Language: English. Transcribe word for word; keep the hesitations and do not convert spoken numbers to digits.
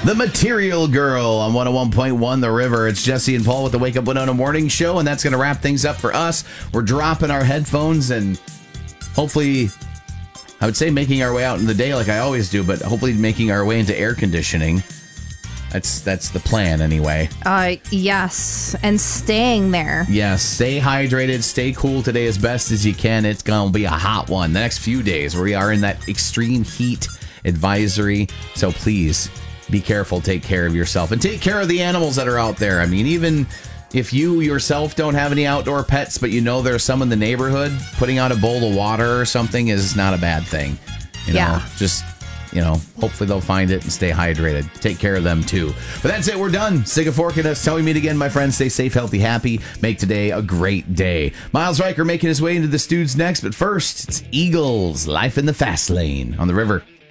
The Material Girl on one oh one point one The River. It's Jesse and Paul with the Wake Up Winona Morning Show, and that's going to wrap things up for us. We're dropping our headphones and hopefully, I would say making our way out in the day like I always do, but hopefully making our way into air conditioning. That's that's the plan anyway. Uh, yes, and staying there. Yes, stay hydrated, stay cool today as best as you can. It's going to be a hot one the next few days. We are in that extreme heat advisory, so please be careful, take care of yourself, and take care of the animals that are out there. I mean, even if you yourself don't have any outdoor pets, but you know there's some in the neighborhood, putting out a bowl of water or something is not a bad thing. You know, yeah. just, you know, hopefully they'll find it and stay hydrated. Take care of them, too. But that's it. We're done. Stick a fork in us. Till we meet again, my friends. Stay safe, healthy, happy. Make today a great day. Miles Riker making his way into the studs next. But first, it's Eagles, Life in the Fast Lane on The River.